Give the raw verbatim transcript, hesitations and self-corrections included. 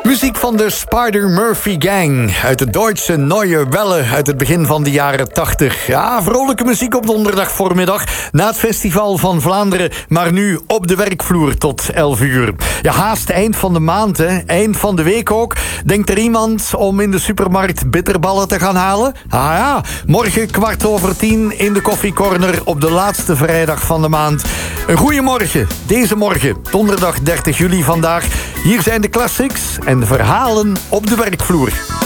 Muziek van de Spider-Murphy Gang uit de Duitse Neue Welle uit het begin van de jaren tachtig. Ja, vrolijke muziek op donderdag voormiddag na het Festival van Vlaanderen, maar nu op de werkvloer tot elf uur. Ja, haast eind van de maand, hè. Eind van de week ook. Denkt er iemand om in de supermarkt bitterballen te gaan halen? Ah ja, morgen kwart over tien in de Koffiecorner op de laatste vrijdag van de maand. Een goeiemorgen, deze morgen, donderdag dertig juli vandaag. Hier zijn de classics en de verhalen op de werkvloer.